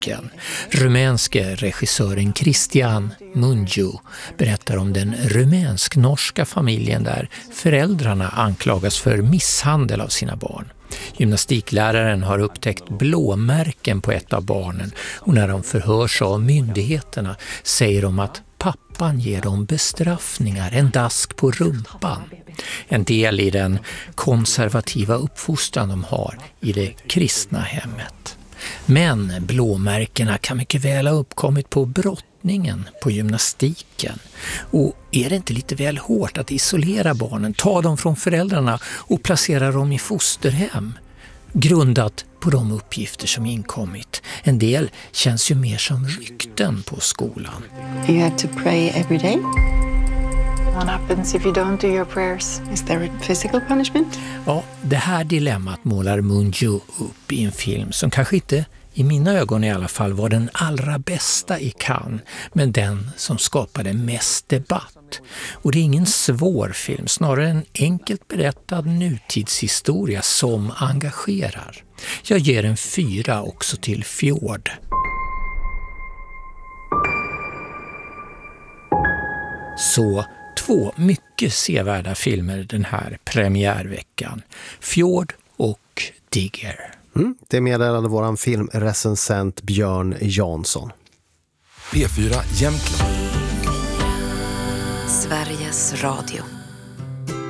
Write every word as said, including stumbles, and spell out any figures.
Rumänske regissören Cristian Mungiu berättar om den rumänsk-norska familjen där föräldrarna anklagas för misshandel av sina barn. Gymnastikläraren har upptäckt blåmärken på ett av barnen och när de förhörs av myndigheterna säger de att pappan ger dem bestraffningar, en dask på rumpan. En del i den konservativa uppfostran de har i det kristna hemmet. Men blåmärkena kan mycket väl ha uppkommit på brottningen, på gymnastiken. Och är det inte lite väl hårt att isolera barnen, ta dem från föräldrarna och placera dem i fosterhem? Grundat på de uppgifter som inkommit. En del känns ju mer som rykten på skolan. You have to pray every day. What happens if you don't do your prayers? Is there a physical punishment? Ja, det här dilemmat målar Mungiu upp i en film som kanske inte, i mina ögon i alla fall, var den allra bästa i Cannes, men den som skapade mest debatt. Och det är ingen svår film, snarare en enkelt berättad nutidshistoria som engagerar. Jag ger en fyra också till Fjord. Så två mycket sevärda filmer den här premiärveckan. Fjord och Digger. Mm, det meddelade våran filmrecensent Björn Jansson. P fyra Jämtland. Sveriges Radio.